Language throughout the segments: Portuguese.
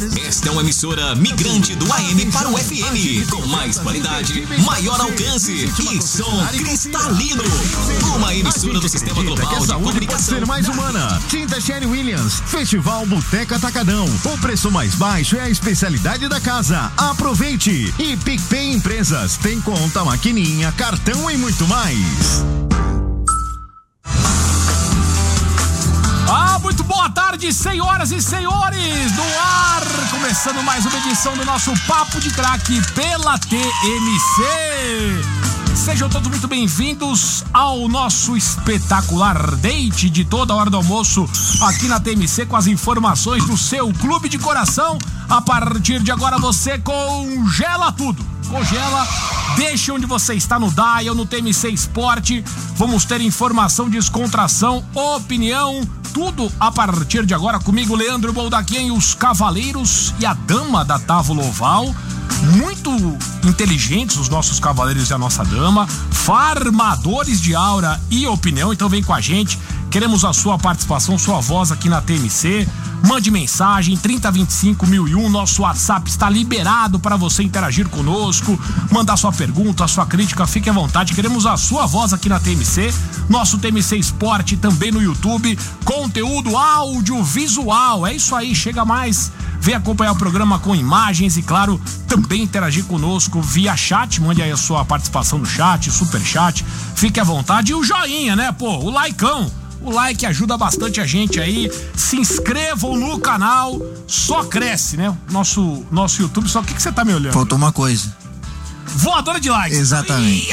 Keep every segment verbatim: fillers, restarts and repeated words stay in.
Esta é uma emissora migrante do A M para o F M, com mais qualidade, maior alcance e som cristalino. Uma emissora do Sistema Global de Comunicação. Ser mais humana. Tinta Sherry Williams. Festival Boteca Atacadão. O preço mais baixo é a especialidade da casa. Aproveite. E PicPay Empresas. Tem conta, maquininha, cartão e muito mais. Ah, muito boa tarde, senhoras e senhores, no ar, começando mais uma edição do nosso Papo de Craque pela T M C. Sejam todos muito bem-vindos ao nosso espetacular date de toda a hora do almoço aqui na T M C com as informações do seu clube de coração. A partir de agora você congela tudo. Congela, deixa onde você está no Dial, no T M C Esporte. Vamos ter informação, descontração, opinião, tudo a partir de agora comigo, Leandro Boldaquien, e os cavaleiros e a dama da Távola Oval. Muito inteligentes os nossos cavaleiros e a nossa dama, farmadores de aura e opinião. Então vem com a gente, queremos a sua participação, sua voz aqui na T M C. Mande mensagem, trinta, vinte e cinco, mil e um, nosso WhatsApp está liberado para você interagir conosco, mandar sua pergunta, sua crítica, fique à vontade, queremos a sua voz aqui na T M C, nosso T M C Esporte também no YouTube, conteúdo audiovisual, é isso aí, chega mais, vem acompanhar o programa com imagens e, claro, também interagir conosco via chat, mande aí a sua participação no chat, super chat, fique à vontade, e o joinha, né, pô, o likeão. O like ajuda bastante a gente aí. Se inscrevam no canal. Só cresce, né? Nosso, nosso YouTube. Só o que, que você tá me olhando? Faltou uma coisa. Voadora de likes. Exatamente.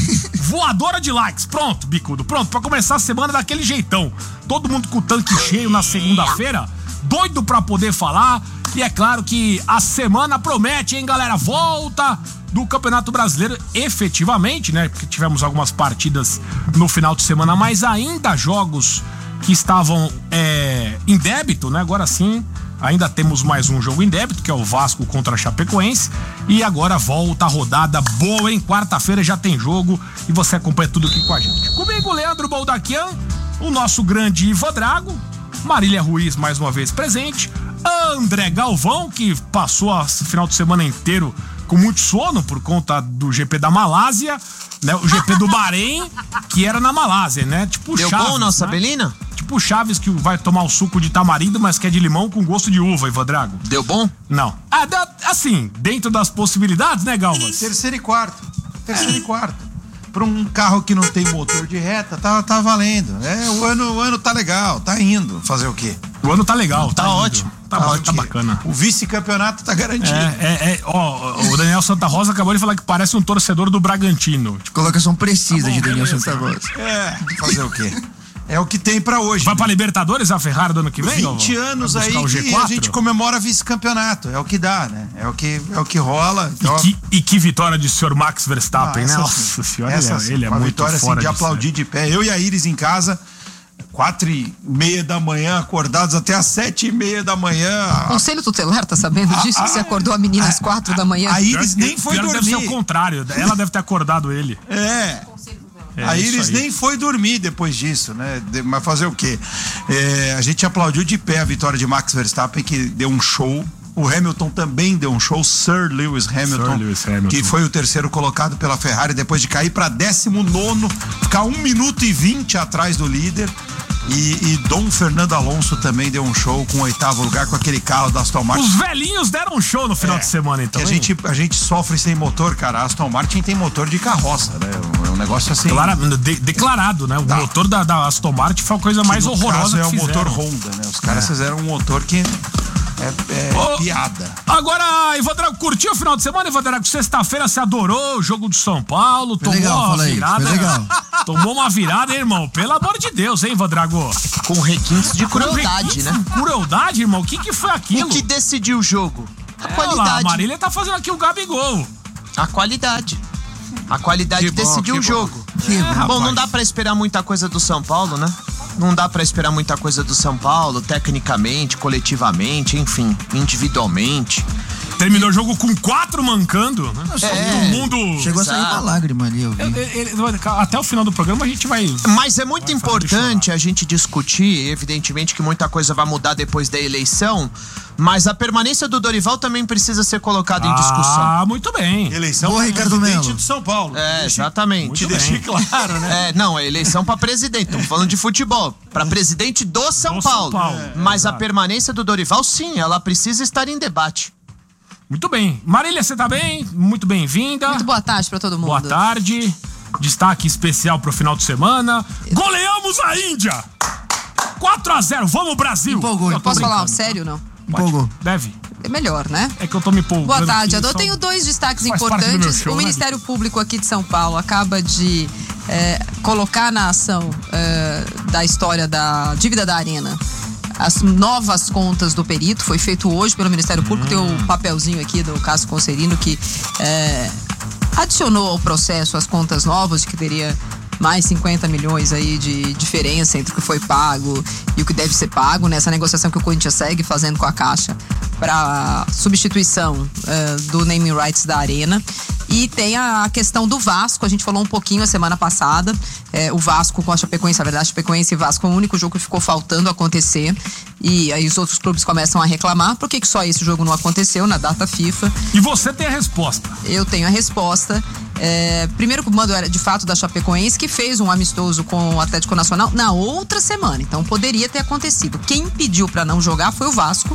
Voadora de likes. Pronto, bicudo. Pronto, pra começar a semana daquele jeitão. Todo mundo com o tanque cheio na segunda-feira. Doido pra poder falar. E é claro que a semana promete, hein, galera? Volta do Campeonato Brasileiro, efetivamente, né? Porque tivemos algumas partidas no final de semana, mas ainda jogos que estavam é, em débito, né? Agora sim, ainda temos mais um jogo em débito, que é o Vasco contra a Chapecoense. E agora volta a rodada boa, hein? Quarta-feira já tem jogo e você acompanha tudo aqui com a gente. Comigo, Leandro Boldaquian, o nosso grande Ivan Drago, Marília Ruiz mais uma vez presente, André Galvão, que passou o final de semana inteiro com muito sono por conta do G P da Malásia, né? O G P do Bahrein, que era na Malásia, né? Tipo Deu Chaves, bom, nossa né? Belina? Tipo Chaves, que vai tomar o suco de tamarindo, mas que é de limão com gosto de uva, Ivan Drago. Deu bom? Não. Ah, dá, assim, dentro das possibilidades, né, Galvas? Terceiro e quarto. Terceiro é. e quarto. Para um carro que não tem motor de reta, tá, tá valendo, né? O ano, o ano tá legal, tá indo. Fazer o quê? O ano tá legal, tá, tá indo. ótimo. Tá, tá, tá bacana. O vice-campeonato tá garantido. É, é, é, ó, o Daniel Santa Rosa acabou de falar que parece um torcedor do Bragantino. Tipo, colocação precisa tá bom, de Daniel beleza. Santa Rosa. É, fazer o quê? É o que tem pra hoje. Vai pra Libertadores a Ferrari do ano que vem? vinte anos aí que a gente comemora vice-campeonato. É o que dá, né? É o que, é o que rola. Então... E, que, e que vitória de senhor Max Verstappen, ah, né? Nossa senhora, essa, ele, ele é uma muito vitória fora assim, de de aplaudir de pé. Eu e a Iris em casa, quatro e meia da manhã, acordados até às sete e meia da manhã. O Conselho Tutelar tá sabendo disso? Que você acordou a menina às quatro da manhã? A Iris nem foi dormir. Deve ser o contrário, ela deve ter acordado ele. É. É, a Iris nem foi dormir depois disso, né? De, mas fazer o quê? É, a gente aplaudiu de pé a vitória de Max Verstappen, que deu um show. O Hamilton também deu um show, Sir Lewis Hamilton, Sir Lewis Hamilton. que foi o terceiro colocado pela Ferrari depois de cair para décimo nono, ficar um minuto e vinte atrás do líder. E, e Dom Fernando Alonso também deu um show com o oitavo lugar com aquele carro da Aston Martin. Os velhinhos deram um show no final é, de semana, então. A gente, a gente sofre sem motor, cara. A Aston Martin tem motor de carroça, né? É um negócio assim. Claro, de, declarado, né? O Tá. motor da, da Aston Martin foi a coisa que mais no horrorosa caso que é o fizeram. motor Honda, né? Os caras é. fizeram um motor que é, é oh, piada. Agora, Ivan Drago, curtiu o final de semana, Ivan Drago? Sexta-feira você adorou o jogo do São Paulo, foi tomou legal, uma falei, virada. foi legal. Tomou uma virada, hein, irmão? Pelo amor de Deus, hein, Ivan Drago? Com requintes de crueldade, requintes né? De crueldade, irmão? O que que foi aquilo? O que decidiu o jogo? A é, qualidade. Lá, a Marília tá fazendo aqui o Gabigol. A qualidade. A qualidade Que decidiu bom, o que jogo. bom. Que É, bom, bom, não rapaz. dá pra esperar muita coisa do São Paulo, né? Não dá pra esperar muita coisa do São Paulo, tecnicamente, coletivamente, enfim, individualmente. Terminou o jogo com quatro mancando, né? É, todo mundo... Chegou Exato. a sair uma lágrima ali, eu vi. Ele, ele, até o final do programa a gente vai... Mas é muito importante a gente discutir, evidentemente que muita coisa vai mudar depois da eleição, mas a permanência do Dorival também precisa ser colocada ah, em discussão. Ah, muito bem. Eleição Boa, Ricardo Melo. de São Paulo. É, exatamente. Te deixei claro, né? É, não, é eleição pra presidente, estamos falando de futebol. Pra presidente do São do Paulo. São Paulo. É, mas exato. A permanência do Dorival, sim, ela precisa estar em debate. Muito bem. Marília, você tá bem? Muito bem-vinda. Muito boa tarde pra todo mundo. Boa tarde. Destaque especial pro final de semana. Goleamos a Índia! quatro a zero, vamos Brasil! Empolgou, Eu posso falar sério, não? Empolgou. Deve. É melhor, né? É que eu tô me empolgando. Boa tarde, aqui, eu só... tenho dois destaques Faz parte do meu importantes. show, O né, Ministério Público aqui de São Paulo acaba de é, colocar na ação é, da história da dívida da Arena as novas contas do perito. Foi feito hoje pelo Ministério Público. Hum. Tem o papelzinho aqui do Cássio Concerino que é, adicionou ao processo as contas novas, que teria mais cinquenta milhões aí de diferença entre o que foi pago e o que deve ser pago nessa negociação que o Corinthians segue fazendo com a Caixa para substituição uh, do naming rights da Arena. E tem a questão do Vasco, a gente falou um pouquinho a semana passada, é, o Vasco com a Chapecoense, a verdade, Chapecoense e Vasco é o único jogo que ficou faltando acontecer, e aí os outros clubes começam a reclamar, por que que só esse jogo não aconteceu na data FIFA? E você tem a resposta. Eu tenho a resposta. É, primeiro que o mando era de fato da Chapecoense, que fez um amistoso com o Atlético Nacional na outra semana, então poderia ter acontecido. Quem pediu pra não jogar foi o Vasco.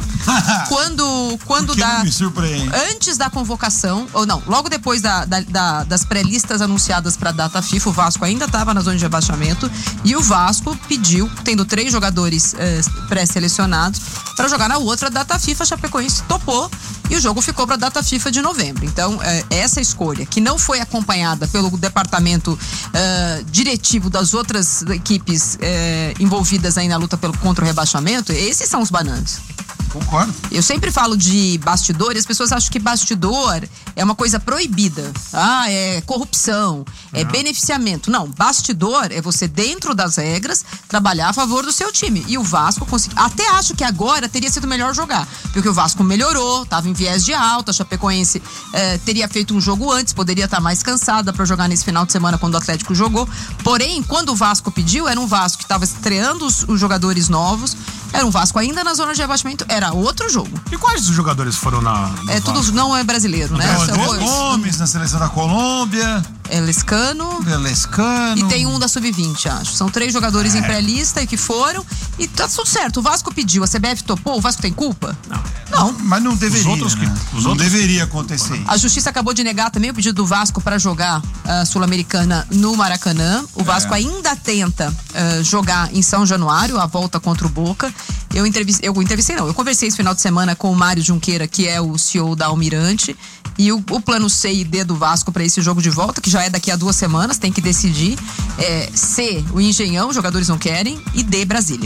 quando quando da, não me surpreende. Antes da convocação, ou não, logo depois da, da, da, das pré-listas anunciadas pra data FIFA, o Vasco ainda estava na zona de rebaixamento e o Vasco pediu, tendo três jogadores é, pré-selecionados, pra jogar na outra data FIFA. A Chapecoense topou e o jogo ficou pra data FIFA de novembro. Então, é, essa escolha, que não foi acompanhada pelo departamento uh, diretivo das outras equipes uh, envolvidas aí na luta pelo, contra o rebaixamento, esses são os bananas. Concordo. Eu sempre falo de bastidor e as pessoas acham que bastidor é uma coisa proibida. Ah, é corrupção, é beneficiamento. Não, bastidor é você, dentro das regras, trabalhar a favor do seu time. E o Vasco conseguiu. Até acho que agora teria sido melhor jogar, porque o Vasco melhorou, tava em viés de alta, a Chapecoense eh, teria feito um jogo antes, poderia estar mais cansada para jogar nesse final de semana quando o Atlético jogou. Porém, quando o Vasco pediu, era um Vasco que estava estreando os, os jogadores novos, era um Vasco ainda na zona de rebaixamento, era outro jogo. E quais os jogadores foram na... É tudo, Vasco? Não é brasileiro, né? O André Gomes na seleção da Colômbia. É Lescano. É Lescano. E tem um da sub vinte, acho. São três jogadores é. em pré-lista e que foram. E tá tudo certo. O Vasco pediu, a C B F topou, o Vasco tem culpa? Não. Não. Mas não deveria, os outros que, né? os Não outros... deveria acontecer isso. A Justiça acabou de negar também o pedido do Vasco para jogar a Sul-Americana no Maracanã. O Vasco é. ainda tenta uh, jogar em São Januário, a volta contra o Boca. Eu entrevistei, eu entrevistei não, eu conversei esse final de semana com o Mário Junqueira, que é o C E O da Almirante, e o, o plano C e D do Vasco para esse jogo de volta, que já é daqui a duas semanas, tem que decidir, é C, o Engenhão, os jogadores não querem, e D, Brasília.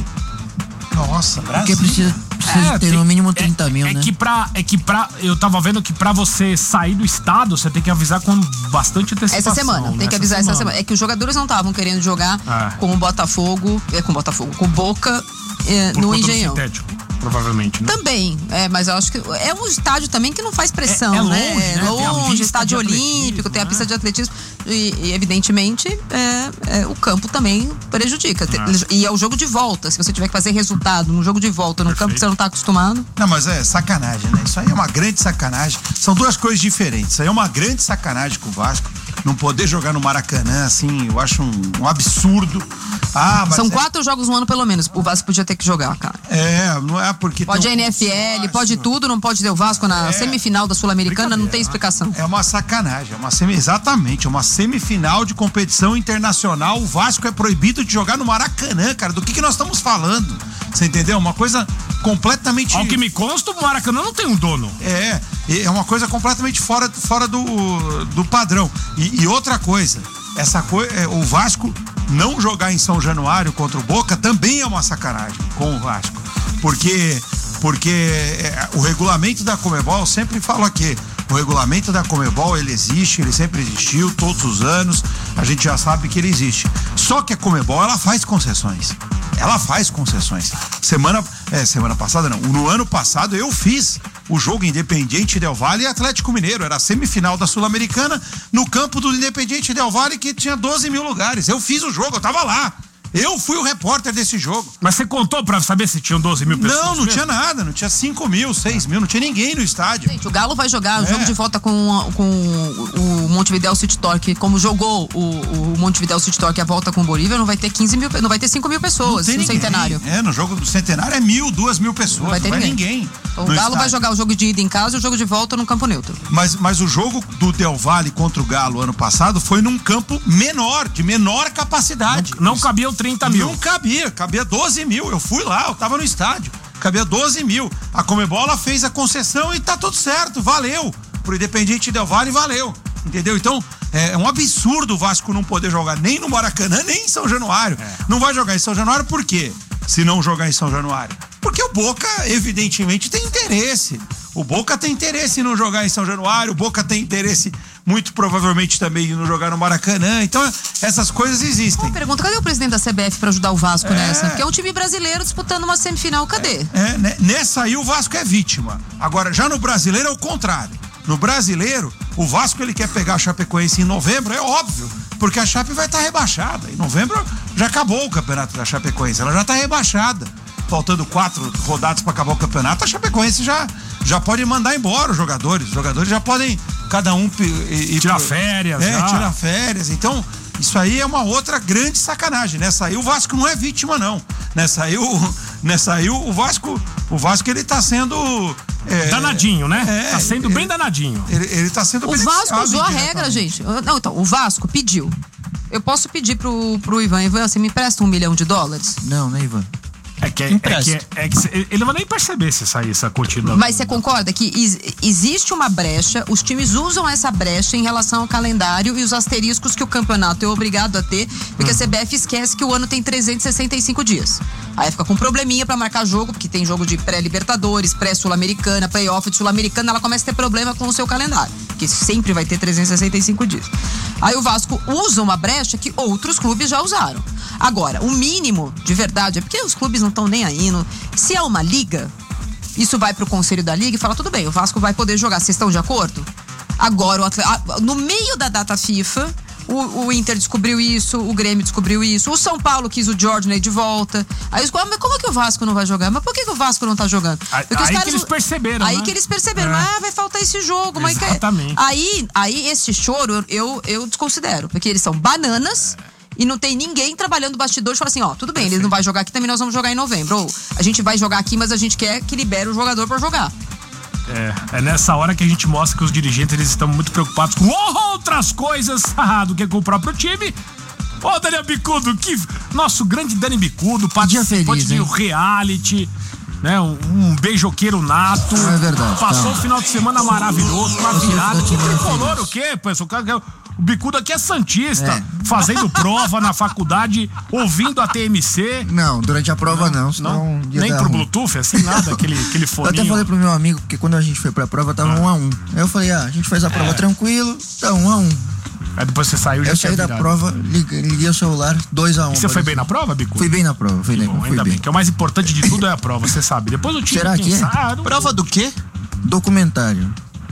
Nossa, Brasília. Porque precisa, precisa É, ter tem- no mínimo trinta é, mil, é né? Que pra, é que pra. Eu tava vendo que pra você sair do estado, você tem que avisar com bastante antecipação. Essa semana, tem né? que avisar essa semana. É que os jogadores não estavam querendo jogar Ah. com o Botafogo, é, com o Botafogo, com o Boca é, Por no conta do Engenhão. sintético, provavelmente, né? Também, é, mas eu acho que é um estádio também que não faz pressão, É- é né? longe, né? Tem a longe, pista estádio de olímpico, atletismo, tem a né? pista de atletismo e, e, evidentemente é, é, o campo também prejudica. Te- E é o jogo de volta, se você tiver que fazer resultado no jogo de volta, num campo que você não tá acostumado. Não, mas é sacanagem, né? Isso aí é uma grande sacanagem. São duas coisas diferentes. Isso aí é uma grande sacanagem com o Vasco. Não poder jogar no Maracanã, assim, eu acho um, um absurdo. Ah, mas São é, quatro jogos no ano pelo menos, o Vasco podia ter que jogar, cara. É, não é porque... Pode tem a um N F L, consórcio. pode tudo, não pode ter o Vasco na É. semifinal da Sul-Americana, não tem explicação. É uma sacanagem, é uma semi, exatamente, é uma semifinal de competição internacional. O Vasco é proibido de jogar no Maracanã, cara. Do que, que nós estamos falando? Você entendeu? Uma coisa completamente... Ao que me consta, o Maracanã não tem um dono. É, é uma coisa completamente fora, fora do, do padrão. E, e outra coisa, essa coisa, é, o Vasco não jogar em São Januário contra o Boca também é uma sacanagem com o Vasco. Porque, porque é, o regulamento da Conmebol, eu sempre falo aqui, o regulamento da Conmebol, ele existe, ele sempre existiu, todos os anos, a gente já sabe que ele existe. Só que a Conmebol, ela faz concessões. Ela faz concessões. Semana, é, semana passada não, no ano passado eu fiz o jogo Independiente Del Valle e Atlético Mineiro. Era a semifinal da Sul-Americana no campo do Independiente Del Valle, que tinha doze mil lugares. Eu fiz o jogo, eu tava lá. Eu fui o repórter desse jogo. Mas você contou pra saber se tinham doze mil pessoas? Não, não mesmo? tinha nada. Não tinha cinco mil, seis mil. Não tinha ninguém no estádio. Gente, o Galo vai jogar o É. jogo de volta com, com o Montevidéu City Torque. Como jogou o, o Montevidéu City Torque a volta com o Bolívia, não vai ter quinze mil, não vai ter cinco mil pessoas Não tem no ninguém. Centenário. É, no jogo do Centenário é mil, duas mil pessoas. Não vai ter não vai ninguém. ninguém. O no Galo vai estádio. jogar o jogo de ida em casa e o jogo de volta no campo neutro. Mas, mas o jogo do Del Valle contra o Galo ano passado foi num campo menor, de menor capacidade. Não, não cabiam trinta mil. Não cabia, cabia doze mil. Eu fui lá, eu tava no estádio. Cabia doze mil. A Comebola fez a concessão e tá tudo certo, valeu. Pro Independiente Del Valle, valeu. Entendeu? Então, é um absurdo o Vasco não poder jogar nem no Maracanã, nem em São Januário. É. Não vai jogar em São Januário por quê? Se não jogar em São Januário? Porque o Boca, evidentemente, tem interesse. O Boca tem interesse em não jogar em São Januário, o Boca tem interesse, muito provavelmente, também em não jogar no Maracanã. Então, essas coisas existem. Uma pergunta, cadê o presidente da C B F pra ajudar o Vasco É. nessa? Porque é um time brasileiro disputando uma semifinal, cadê? É, né? Nessa aí o Vasco é vítima. Agora, já no brasileiro é o contrário. No brasileiro, o Vasco ele quer pegar a Chapecoense em novembro, é óbvio, porque a Chape vai estar rebaixada. Em novembro já acabou o campeonato da Chapecoense, ela já está rebaixada. Faltando quatro rodadas para acabar o campeonato, a Chapecoense já, já pode mandar embora os jogadores. Os jogadores já podem, cada um... Ir, tirar férias. É, já. tirar férias. Então, isso aí é uma outra grande sacanagem. Nessa aí o Vasco não é vítima, não. Nessa aí o, nessa aí, o Vasco, o Vasco ele tá sendo... É, danadinho, né? É, tá sendo ele, bem danadinho. Ele, ele tá sendo O Vasco usou a regra, gente. Não, então, o Vasco pediu. Eu posso pedir pro, pro Ivan, Ivan, você me empresta um milhão de dólares? Não, né, Ivan? É que, é, é que, é que ele não vai nem perceber se sair essa contínua. Mas você concorda que is, existe uma brecha, os times usam essa brecha em relação ao calendário e os asteriscos que o campeonato é obrigado a ter, porque a C B F esquece que o ano tem trezentos e sessenta e cinco dias. Aí fica com um probleminha pra marcar jogo, porque tem jogo de pré-Libertadores, pré-Sul-Americana, play-off de Sul-Americana, ela começa a ter problema com o seu calendário, que sempre vai ter trezentos e sessenta e cinco dias. Aí o Vasco usa uma brecha que outros clubes já usaram. Agora, o mínimo, de verdade, é porque os clubes não estão nem aí. No... Se é uma liga, isso vai pro conselho da liga e fala, tudo bem, o Vasco vai poder jogar, vocês estão de acordo? Agora, o atleta... no meio da data FIFA, o, o Inter descobriu isso, o Grêmio descobriu isso, o São Paulo quis o Jordan de volta. Aí eles falam, mas como é que o Vasco não vai jogar? Mas por que, que o Vasco não tá jogando? Porque aí os caras, que eles perceberam, Aí né? que eles perceberam, É. mas ah, vai faltar esse jogo. Mas Exatamente. que... aí, aí esse choro eu, eu desconsidero, porque eles são bananas. E não tem ninguém trabalhando bastidores e fala assim, ó, tudo bem, ele não vai jogar aqui, também nós vamos jogar em novembro. Ou a gente vai jogar aqui, mas a gente quer que libere o jogador pra jogar. É, é nessa hora que a gente mostra que os dirigentes eles estão muito preocupados com outras coisas do que com o próprio time. Ô, Daniel Bicudo, que nosso grande Dani Bicudo, participante de um reality, né? Um, um beijoqueiro nato. É verdade. Passou tá. o final de semana maravilhoso, uma Você virada. fica Que tirando tricolor feliz. o quê, pessoal? O cara- O Bicudo aqui é santista, É. fazendo prova na faculdade, ouvindo a T M C. Não, durante a prova não, senão ia Nem dar pro ruim. Bluetooth, assim, nada, aquele, aquele Eu foninho. até falei pro meu amigo, porque quando a gente foi pra prova tava um a um. Aí eu falei, ah, a gente fez a prova tranquilo, tá um a um. Aí depois você saiu e já Eu tinha saí da virado. prova, liguei, liguei o celular, dois a um. E você foi bem na prova, Bicudo? Fui bem na prova, fui, bem, Bom, fui ainda bem. bem, que é o mais importante de tudo é a prova, você sabe. Depois o time Será que é? Ah, não- Prova do quê? Documentário.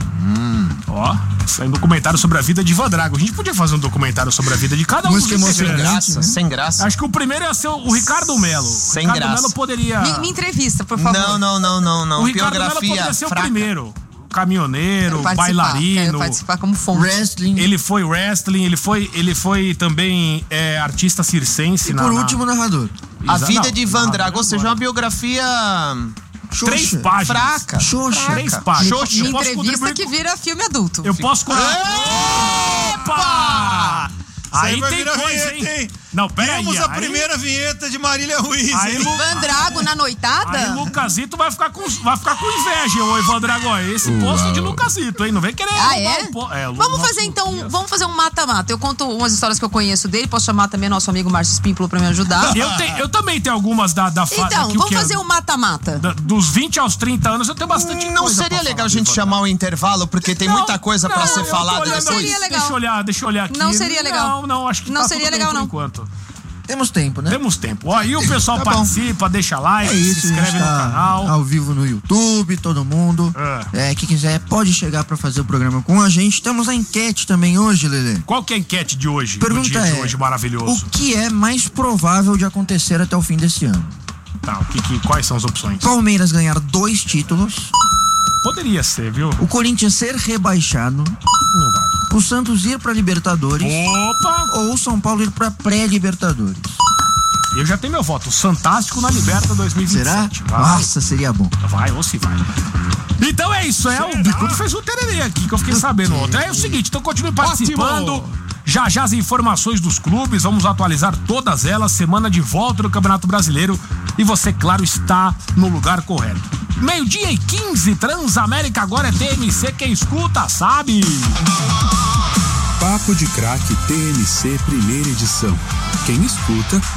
Ó, saiu um documentário sobre a vida de Ivan Drago. A gente podia fazer um documentário sobre a vida de cada um Música dos emocionante. integrantes. Graça, sem graça. Acho que o primeiro ia ser o Ricardo Melo. Sem o Ricardo graça. Melo poderia... Me, me entrevista, por favor. Não, não, não, não, não. o Ricardo Melo Biografia poderia ser fraca. o primeiro. Caminhoneiro, Quero participar, Quero bailarino. participar como fonte. Wrestling. Ele foi wrestling, ele foi, ele foi também é, artista circense. E na, por na- último, narrador. A Exa- vida não, de Ivan não, Drago, ou seja, agora. uma biografia Três Xoxa. páginas. fraca. Xoxa. Três páginas. Xoxa. Eu posso Entrevista contribuir que com- vira filme adulto. Eu posso... Opa! Aí vai tem virar coisa, vinheta, hein? Não, pera aí. Temos a aí- primeira vinheta de Marília Ruiz. Aí, hein? Lu- Ivan Drago na noitada? Aí Lucasito vai ficar com, vai ficar com inveja, ô Ivan Dragão. Esse posto de Lucasito, hein? Não vem querer Ah, roubar é? o po- é, o Vamos nosso fazer então, Luquinhas. vamos fazer um mata-mata. Eu conto umas histórias que eu conheço dele, posso chamar também nosso amigo Márcio Spímpolo pra me ajudar. Eu, tenho- eu também tenho algumas da, da fa- Então, daqui, o vamos que é- fazer um mata-mata. da- dos vinte aos trinta anos, eu tenho bastante Não coisa seria pra legal a falar, gente Ivan chamar o intervalo, porque tem Não, muita coisa pra não, ser eu tô falada olhando depois? aqui. Seria legal. Deixa eu olhar, deixa eu olhar aqui. Não seria legal. Não, não, acho que Não tá seria tudo bem legal, por não. enquanto. Temos tempo, né? Temos tempo. Ó, e o pessoal Tá bom. participa, deixa like, É isso, se inscreve a gente no tá canal. ao vivo no YouTube, todo mundo. É. É, quem quiser pode chegar pra fazer o programa com a gente. Temos a enquete também hoje, Lelê. Qual que é a enquete de hoje? Pergunta o dia é, de hoje maravilhoso. O que é mais provável de acontecer até o fim desse ano? Tá, o que, que, quais são as opções? Palmeiras ganhar dois títulos. Poderia ser, viu? O Corinthians ser rebaixado. Não vai. O Santos ir pra Libertadores. Opa! Ou o São Paulo ir pra pré-Libertadores. Eu já tenho meu voto. Fantástico na Liberta dois mil e vinte e sete. Será? Vai. Nossa, seria bom. Vai, ou se vai. Então é isso, é. O Bicudo fez um tererê aqui que eu fiquei sabendo ontem. É o seguinte, então continue participando. Ótimo. Já já as informações dos clubes, vamos atualizar todas elas. Semana de volta do Campeonato Brasileiro. E você, claro, está no lugar correto. Meio-dia e quinze, Transamérica agora é T M C. Quem escuta, sabe? Papo de Craque T M C, primeira edição. Quem escuta